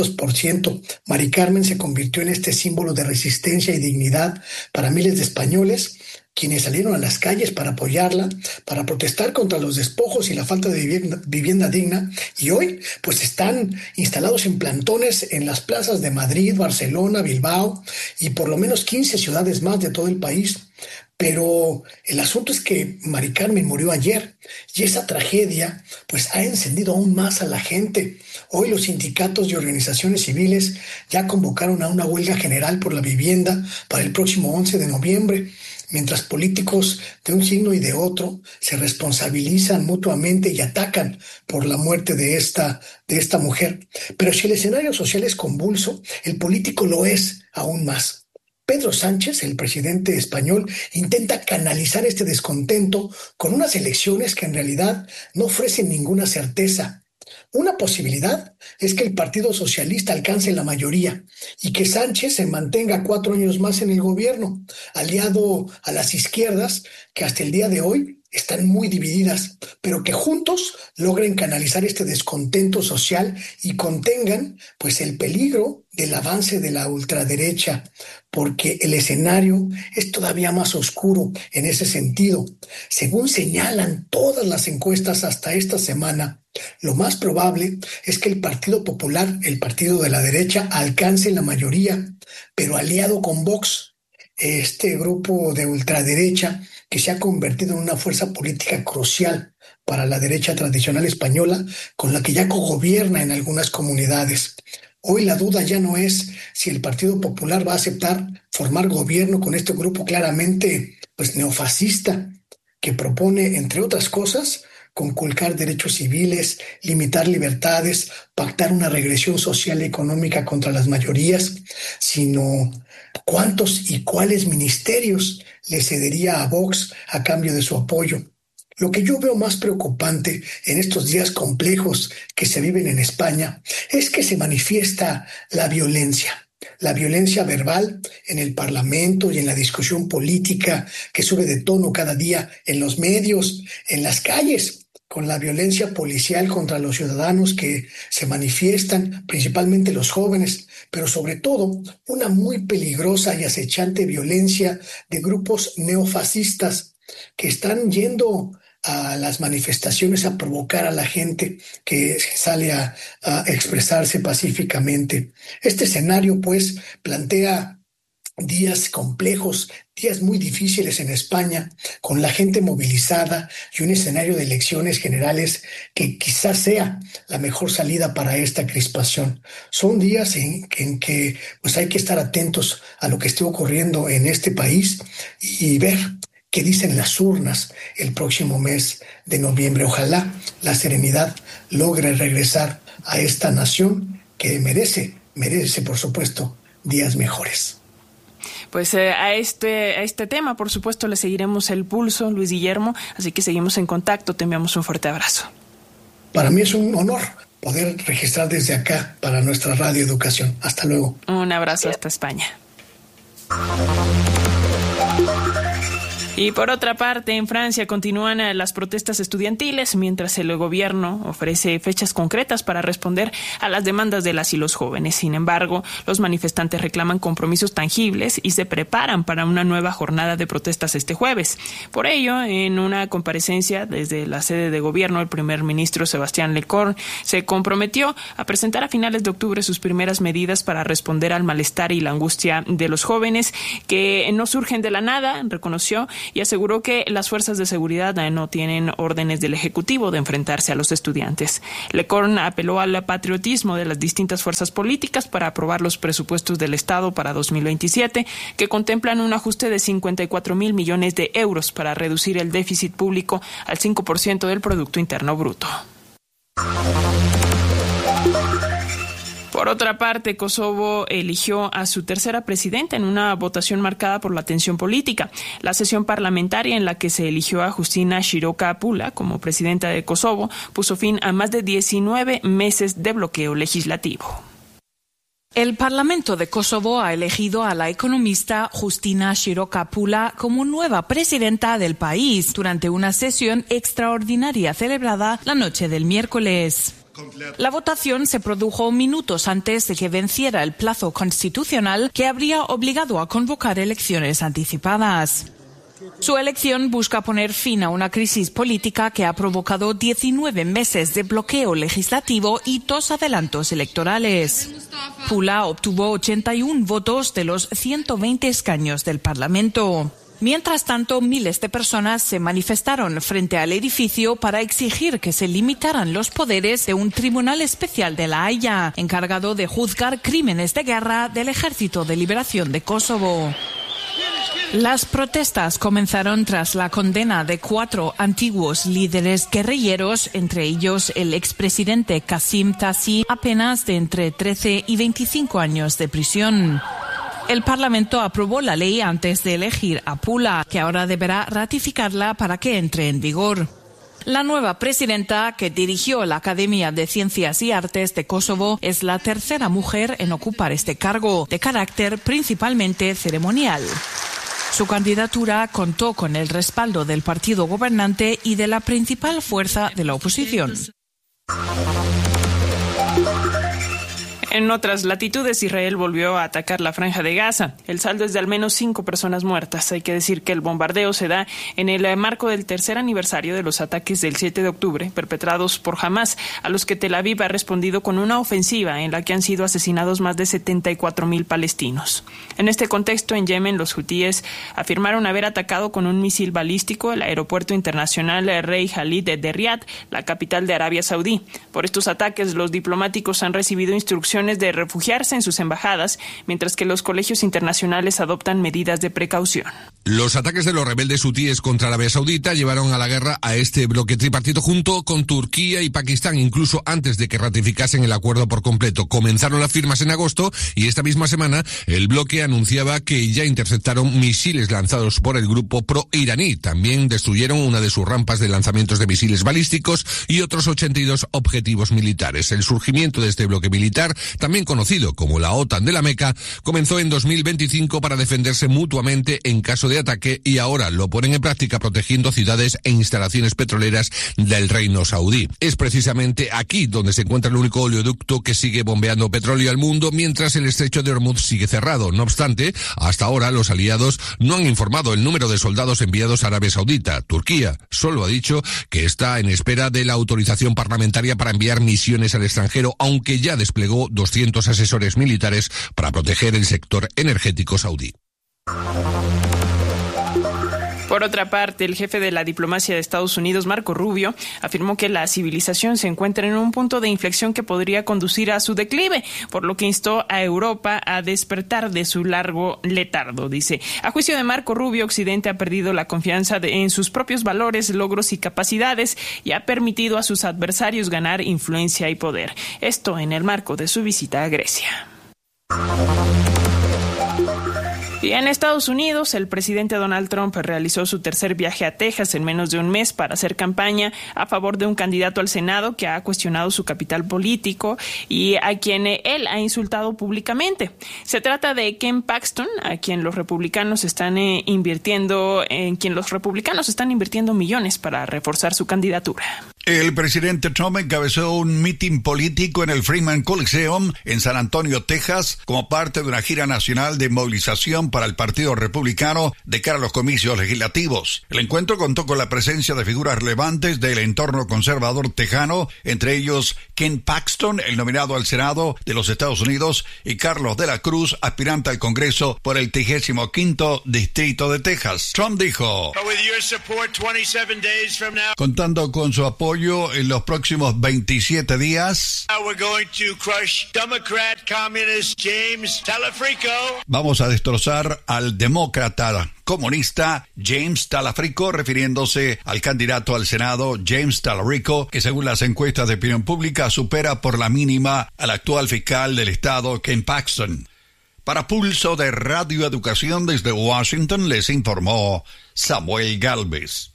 400%. Mari Carmen se convirtió en este símbolo de resistencia y dignidad para miles de españoles, quienes salieron a las calles para apoyarla, para protestar contra los despojos y la falta de vivienda digna, y hoy pues están instalados en plantones en las plazas de Madrid, Barcelona, Bilbao y por lo menos 15 ciudades más de todo el país. Pero el asunto es que Mari Carmen murió ayer y esa tragedia pues ha encendido aún más a la gente. Hoy los sindicatos y organizaciones civiles ya convocaron a una huelga general por la vivienda para el próximo 11 de noviembre. Mientras políticos de un signo y de otro se responsabilizan mutuamente y atacan por la muerte de esta mujer. Pero si el escenario social es convulso, el político lo es aún más. Pedro Sánchez, el presidente español, intenta canalizar este descontento con unas elecciones que en realidad no ofrecen ninguna certeza. Una posibilidad es que el Partido Socialista alcance la mayoría y que Sánchez se mantenga 4 años más en el gobierno, aliado a las izquierdas que hasta el día de hoy están muy divididas, pero que juntos logren canalizar este descontento social y contengan pues el peligro del avance de la ultraderecha, porque el escenario es todavía más oscuro en ese sentido. Según señalan todas las encuestas hasta esta semana, lo más probable es que el Partido Popular, el partido de la derecha, alcance la mayoría, pero aliado con Vox, este grupo de ultraderecha que se ha convertido en una fuerza política crucial para la derecha tradicional española, con la que ya cogobierna en algunas comunidades. Hoy la duda ya no es si el Partido Popular va a aceptar formar gobierno con este grupo claramente pues neofascista, que propone, entre otras cosas, conculcar derechos civiles, limitar libertades, pactar una regresión social y económica contra las mayorías, sino cuántos y cuáles ministerios le cedería a Vox a cambio de su apoyo. Lo que yo veo más preocupante en estos días complejos que se viven en España es que se manifiesta la violencia verbal en el Parlamento y en la discusión política que sube de tono cada día en los medios, en las calles, con la violencia policial contra los ciudadanos que se manifiestan, principalmente los jóvenes, pero sobre todo una muy peligrosa y acechante violencia de grupos neofascistas que están yendo a las manifestaciones a provocar a la gente que sale a expresarse pacíficamente. Este escenario, pues, plantea días complejos, días muy difíciles en España, con la gente movilizada y un escenario de elecciones generales que quizás sea la mejor salida para esta crispación. Son días en que pues hay que estar atentos a lo que esté ocurriendo en este país y ver qué dicen las urnas el próximo mes de noviembre. Ojalá la serenidad logre regresar a esta nación que merece, por supuesto, días mejores. Pues a este tema, por supuesto, le seguiremos el pulso, Luis Guillermo, así que seguimos en contacto. Te enviamos un fuerte abrazo. Para mí es un honor poder registrar desde acá para nuestra Radio Educación. Hasta luego. Un abrazo hasta España. Y por otra parte, en Francia continúan las protestas estudiantiles mientras el gobierno ofrece fechas concretas para responder a las demandas de las y los jóvenes. Sin embargo, los manifestantes reclaman compromisos tangibles y se preparan para una nueva jornada de protestas este jueves. Por ello, en una comparecencia desde la sede de gobierno, el primer ministro Sébastien Lecornu se comprometió a presentar a finales de octubre sus primeras medidas para responder al malestar y la angustia de los jóvenes, que no surgen de la nada, reconoció, y aseguró que las fuerzas de seguridad no tienen órdenes del Ejecutivo de enfrentarse a los estudiantes. Lecornu apeló al patriotismo de las distintas fuerzas políticas para aprobar los presupuestos del Estado para 2027, que contemplan un ajuste de 54.000 millones de euros para reducir el déficit público al 5% del Producto Interno Bruto. Por otra parte, Kosovo eligió a su tercera presidenta en una votación marcada por la tensión política. La sesión parlamentaria en la que se eligió a Justina Široka Pula como presidenta de Kosovo puso fin a más de 19 meses de bloqueo legislativo. El Parlamento de Kosovo ha elegido a la economista Justina Široka Pula como nueva presidenta del país durante una sesión extraordinaria celebrada la noche del miércoles. La votación se produjo minutos antes de que venciera el plazo constitucional que habría obligado a convocar elecciones anticipadas. Su elección busca poner fin a una crisis política que ha provocado 19 meses de bloqueo legislativo y 2 adelantos electorales. Pula obtuvo 81 votos de los 120 escaños del Parlamento. Mientras tanto, miles de personas se manifestaron frente al edificio para exigir que se limitaran los poderes de un tribunal especial de La Haya, encargado de juzgar crímenes de guerra del Ejército de Liberación de Kosovo. Las protestas comenzaron tras la condena de 4 antiguos líderes guerrilleros, entre ellos el expresidente Kasim Taci, apenas de entre 13 y 25 años de prisión. El Parlamento aprobó la ley antes de elegir a Pula, que ahora deberá ratificarla para que entre en vigor. La nueva presidenta, que dirigió la Academia de Ciencias y Artes de Kosovo, es la tercera mujer en ocupar este cargo, de carácter principalmente ceremonial. Su candidatura contó con el respaldo del partido gobernante y de la principal fuerza de la oposición. En otras latitudes, Israel volvió a atacar la Franja de Gaza. El saldo es de al menos 5 personas muertas. Hay que decir que el bombardeo se da en el marco del tercer aniversario de los ataques del 7 de octubre perpetrados por Hamás, a los que Tel Aviv ha respondido con una ofensiva en la que han sido asesinados más de 74.000 palestinos. En este contexto, en Yemen, los hutíes afirmaron haber atacado con un misil balístico el aeropuerto internacional Rey Khalid de Riad, la capital de Arabia Saudí. Por estos ataques, los diplomáticos han recibido instrucciones de refugiarse en sus embajadas, mientras que los colegios internacionales adoptan medidas de precaución. Los ataques de los rebeldes hutíes contra Arabia Saudita llevaron a la guerra a este bloque tripartito junto con Turquía y Pakistán, incluso antes de que ratificasen el acuerdo por completo. Comenzaron las firmas en agosto y esta misma semana el bloque anunciaba que ya interceptaron misiles lanzados por el grupo pro-iraní. También destruyeron una de sus rampas de lanzamientos de misiles balísticos y otros 82 objetivos militares. El surgimiento de este bloque militar, también conocido como la OTAN de la Meca, comenzó en 2025 para defenderse mutuamente en caso de ataque y ahora lo ponen en práctica protegiendo ciudades e instalaciones petroleras del Reino Saudí. Es precisamente aquí donde se encuentra el único oleoducto que sigue bombeando petróleo al mundo, mientras el estrecho de Hormuz sigue cerrado. No obstante, hasta ahora los aliados no han informado el número de soldados enviados a Arabia Saudita. Turquía solo ha dicho que está en espera de la autorización parlamentaria para enviar misiones al extranjero, aunque ya desplegó 200 asesores militares para proteger el sector energético saudí. Por otra parte, el jefe de la diplomacia de Estados Unidos, Marco Rubio, afirmó que la civilización se encuentra en un punto de inflexión que podría conducir a su declive, por lo que instó a Europa a despertar de su largo letargo. Dice, a juicio de Marco Rubio, Occidente ha perdido la confianza en sus propios valores, logros y capacidades y ha permitido a sus adversarios ganar influencia y poder. Esto en el marco de su visita a Grecia. Y en Estados Unidos, el presidente Donald Trump realizó su tercer viaje a Texas en menos de un mes para hacer campaña a favor de un candidato al Senado que ha cuestionado su capital político y a quien él ha insultado públicamente. Se trata de Ken Paxton, en quien los republicanos están invirtiendo millones para reforzar su candidatura. El presidente Trump encabezó un mitin político en el Freeman Coliseum en San Antonio, Texas, como parte de una gira nacional de movilización para el Partido Republicano de cara a los comicios legislativos. El encuentro contó con la presencia de figuras relevantes del entorno conservador tejano, entre ellos Ken Paxton, el nominado al Senado de los Estados Unidos, y Carlos de la Cruz, aspirante al Congreso por el 35º Distrito de Texas. Trump dijo, contando con su apoyo en los próximos 27 días, vamos a destrozar al demócrata comunista James Talafrico, refiriéndose al candidato al Senado James Talarico, que según las encuestas de opinión pública supera por la mínima al actual fiscal del estado Ken Paxton. Para Pulso de Radio Educación desde Washington les informó Samuel Galvez.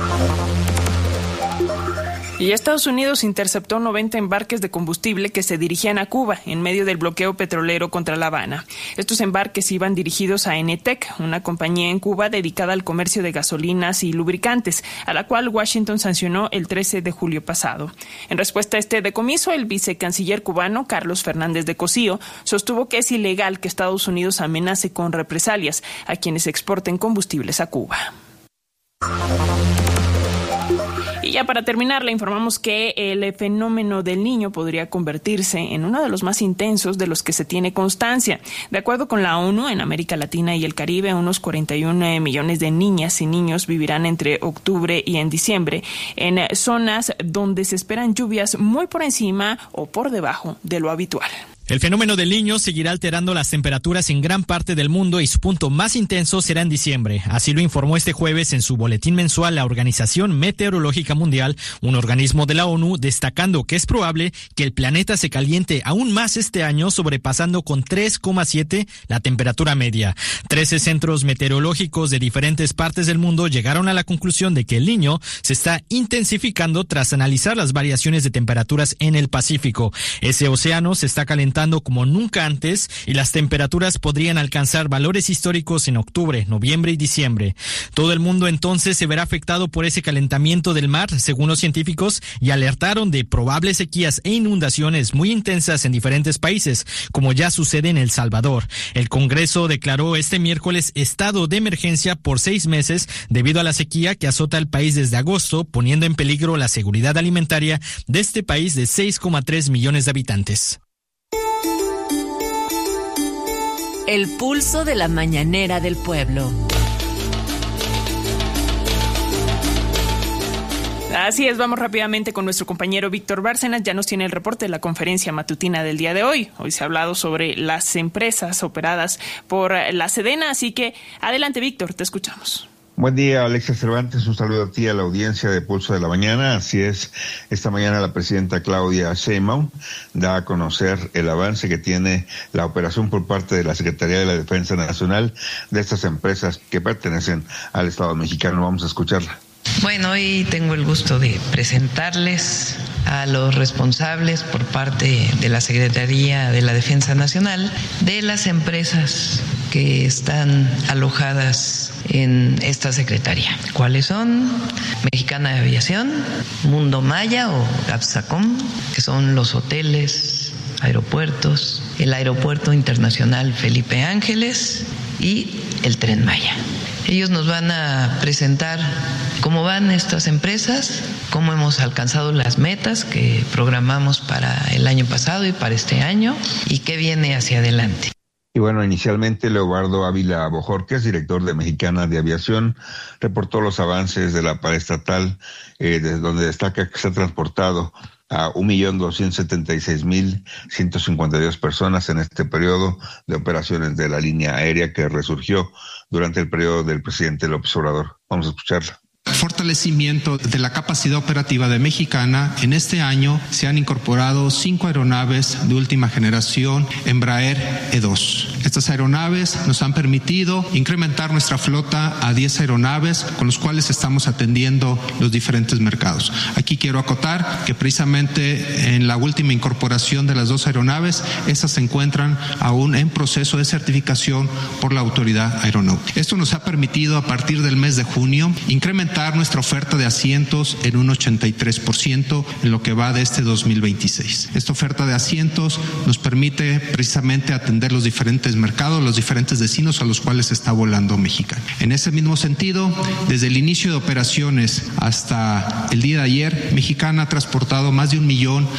Y Estados Unidos interceptó 90 embarques de combustible que se dirigían a Cuba en medio del bloqueo petrolero contra La Habana. Estos embarques iban dirigidos a Enetec, una compañía en Cuba dedicada al comercio de gasolinas y lubricantes, a la cual Washington sancionó el 13 de julio pasado. En respuesta a este decomiso, el vicecanciller cubano Carlos Fernández de Cosío sostuvo que es ilegal que Estados Unidos amenace con represalias a quienes exporten combustibles a Cuba. Y ya para terminar, le informamos que el fenómeno del Niño podría convertirse en uno de los más intensos de los que se tiene constancia. De acuerdo con la ONU, en América Latina y el Caribe, unos 41 millones de niñas y niños vivirán entre octubre y en diciembre en zonas donde se esperan lluvias muy por encima o por debajo de lo habitual. El fenómeno del Niño seguirá alterando las temperaturas en gran parte del mundo y su punto más intenso será en diciembre. Así lo informó este jueves en su boletín mensual la Organización Meteorológica Mundial, un organismo de la ONU, destacando que es probable que el planeta se caliente aún más este año, sobrepasando con 3,7 la temperatura media. 13 centros meteorológicos de diferentes partes del mundo llegaron a la conclusión de que el Niño se está intensificando tras analizar las variaciones de temperaturas en el Pacífico. Ese océano se está calentando como nunca antes y las temperaturas podrían alcanzar valores históricos en octubre, noviembre y diciembre. Todo el mundo entonces se verá afectado por ese calentamiento del mar, según los científicos, y alertaron de probables sequías e inundaciones muy intensas en diferentes países, como ya sucede en El Salvador. El Congreso declaró este miércoles estado de emergencia por 6 meses debido a la sequía que azota el país desde agosto, poniendo en peligro la seguridad alimentaria de este país de 6,3 millones de habitantes. El pulso de la mañanera del pueblo. Así es, vamos rápidamente con nuestro compañero Víctor Bárcenas. Ya nos tiene el reporte de la conferencia matutina del día de hoy. Hoy se ha hablado sobre las empresas operadas por la Sedena, así que adelante, Víctor, te escuchamos. Buen día, Alexia Cervantes, un saludo a ti, a la audiencia de Pulso de la Mañana. Así es, esta mañana la presidenta Claudia Sheinbaum da a conocer el avance que tiene la operación por parte de la Secretaría de la Defensa Nacional de estas empresas que pertenecen al Estado mexicano. Vamos a escucharla. Bueno, hoy tengo el gusto de presentarles a los responsables por parte de la Secretaría de la Defensa Nacional de las empresas que están alojadas en esta secretaría. ¿Cuáles son? Mexicana de Aviación, Mundo Maya o Gapsacom, que son los hoteles, aeropuertos, el Aeropuerto Internacional Felipe Ángeles y el Tren Maya. Ellos nos van a presentar cómo van estas empresas, cómo hemos alcanzado las metas que programamos para el año pasado y para este año y qué viene hacia adelante. Y bueno, inicialmente Leobardo Ávila Bojorquez, director de Mexicana de Aviación, reportó los avances de la paraestatal, desde donde destaca que se ha transportado a 1.276.152 personas en este periodo de operaciones de la línea aérea que resurgió durante el periodo del presidente López Obrador. Vamos a escucharla. Fortalecimiento de la capacidad operativa de Mexicana. En este año se han incorporado 5 aeronaves de última generación Embraer E2. Estas aeronaves nos han permitido incrementar nuestra flota a 10 aeronaves con los cuales estamos atendiendo los diferentes mercados. Aquí quiero acotar que precisamente en la última incorporación de las 2 aeronaves, estas se encuentran aún en proceso de certificación por la autoridad aeronáutica. Esto nos ha permitido a partir del mes de junio incrementar nuestra oferta de asientos en un 83% en lo que va de este 2026. Esta oferta de asientos nos permite precisamente atender los diferentes mercados, los diferentes destinos a los cuales está volando Mexicana. En ese mismo sentido, desde el inicio de operaciones hasta el día de ayer, Mexicana ha transportado más de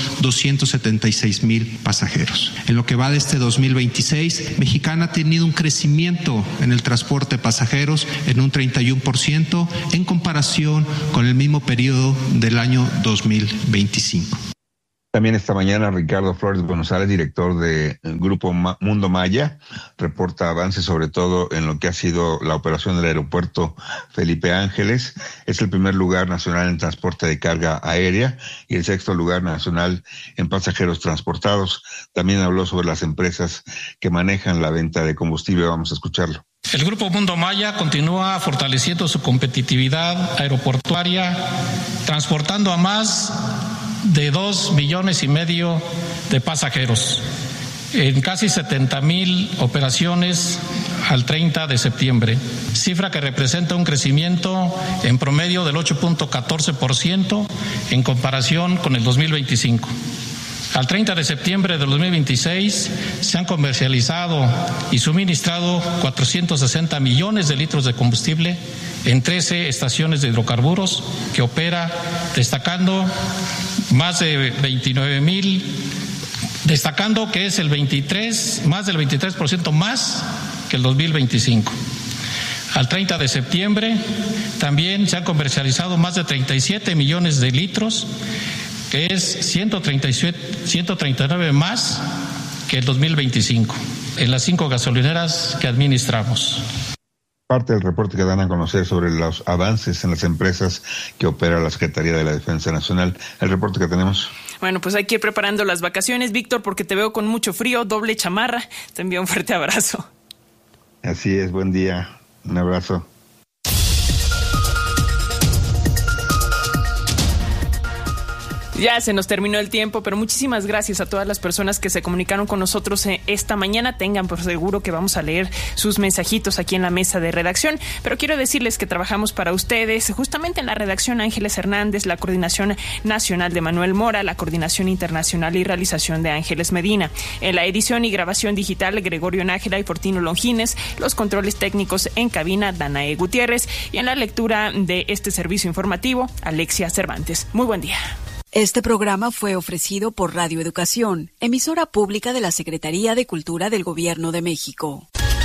1.276.000 pasajeros. En lo que va de este 2026, Mexicana ha tenido un crecimiento en el transporte de pasajeros en un 31% en comparación con el mismo periodo del año 2025. También esta mañana Ricardo Flores González, director de Grupo Mundo Maya, reporta avances sobre todo en lo que ha sido la operación del aeropuerto Felipe Ángeles. Es el primer lugar nacional en transporte de carga aérea y el 6º lugar nacional en pasajeros transportados. También habló sobre las empresas que manejan la venta de combustible. Vamos a escucharlo. El Grupo Mundo Maya continúa fortaleciendo su competitividad aeroportuaria, transportando a más de 2,5 millones de pasajeros en casi 70,000 operaciones al 30 de septiembre, cifra que representa un crecimiento en promedio del 8.14% en comparación con el 2025. Al 30 de septiembre de 2026 se han comercializado y suministrado 460 millones de litros de combustible en 13 estaciones de hidrocarburos que opera, destacando más de 29,000, destacando que es más del 23% más que el 2025. Al 30 de septiembre también se han comercializado más de 37 millones de litros, que es 139 más que el 2025, en las 5 gasolineras que administramos. Parte del reporte que dan a conocer sobre los avances en las empresas que opera la Secretaría de la Defensa Nacional. El reporte que tenemos. Bueno, pues hay que ir preparando las vacaciones, Víctor, porque te veo con mucho frío, doble chamarra. Te envío un fuerte abrazo. Así es, buen día. Un abrazo. Ya se nos terminó el tiempo, pero muchísimas gracias a todas las personas que se comunicaron con nosotros esta mañana. Tengan por seguro que vamos a leer sus mensajitos aquí en la mesa de redacción, pero quiero decirles que trabajamos para ustedes justamente en la redacción Ángeles Hernández, la coordinación nacional de Manuel Mora, la coordinación internacional y realización de Ángeles Medina. En la edición y grabación digital, Gregorio Nájera y Fortino Longines, los controles técnicos en cabina, Danae Gutiérrez, y en la lectura de este servicio informativo, Alexia Cervantes. Muy buen día. Este programa fue ofrecido por Radio Educación, emisora pública de la Secretaría de Cultura del Gobierno de México.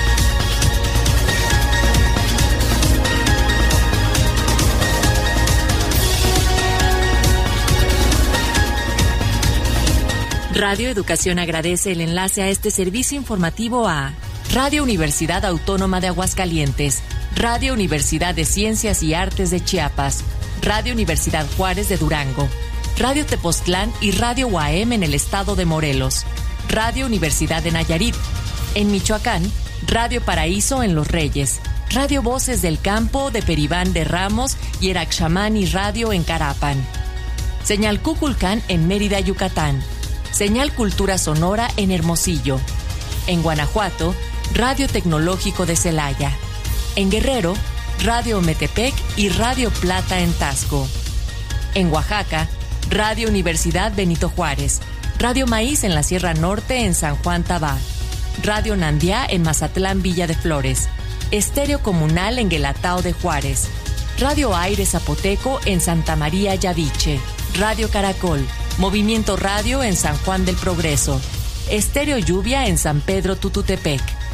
Radio Educación agradece el enlace a este servicio informativo a Radio Universidad Autónoma de Aguascalientes, Radio Universidad de Ciencias y Artes de Chiapas, Radio Universidad Juárez de Durango, Radio Tepoztlán y Radio UAM en el estado de Morelos, Radio Universidad de Nayarit, en Michoacán, Radio Paraíso en Los Reyes, Radio Voces del Campo de Peribán de Ramos y Eraxamani Radio en Carapan, Señal Cuculcán en Mérida, Yucatán, Señal Cultura Sonora en Hermosillo, en Guanajuato, Radio Tecnológico de Celaya, en Guerrero, Radio Metepec y Radio Plata en Tasco, en Oaxaca, Radio Universidad Benito Juárez, Radio Maíz en la Sierra Norte en San Juan Tabá, Radio Nandiá en Mazatlán Villa de Flores, Estéreo Comunal en Guelatao de Juárez, Radio Aire Zapoteco en Santa María Yaviche, Radio Caracol, Movimiento Radio en San Juan del Progreso, Estéreo Lluvia en San Pedro Tututepec,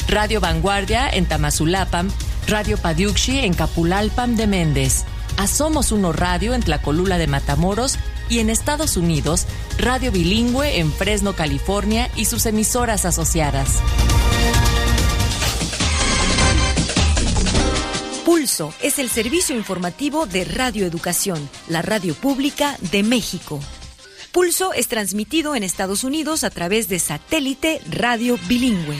Radio Vanguardia en Tamazulapam, Radio Padiuxi en Capulalpam de Méndez, a Somos Uno Radio en Tlacolula de Matamoros y en Estados Unidos, Radio Bilingüe en Fresno, California y sus emisoras asociadas. Pulso es el servicio informativo de Radio Educación, la radio pública de México. Pulso es transmitido en Estados Unidos a través de satélite Radio Bilingüe.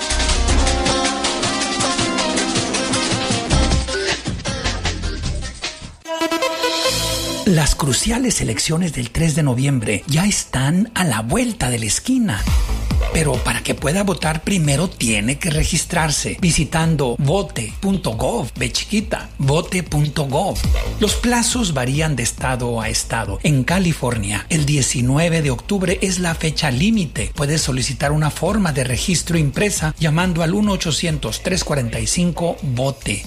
Las cruciales elecciones del 3 de noviembre ya están a la vuelta de la esquina. Pero para que pueda votar primero tiene que registrarse visitando vote.gov, vote.gov. Los plazos varían de estado a estado. En California, el 19 de octubre es la fecha límite. Puedes solicitar una forma de registro impresa llamando al 1-800-345-VOTE,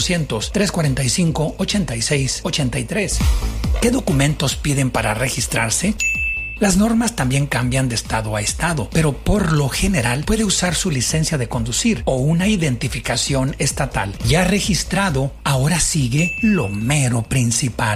1-800-345-8683. ¿Qué documentos piden para registrarse? Las normas también cambian de estado a estado, pero por lo general puede usar su licencia de conducir o una identificación estatal. Ya registrado, ahora sigue lo mero principal.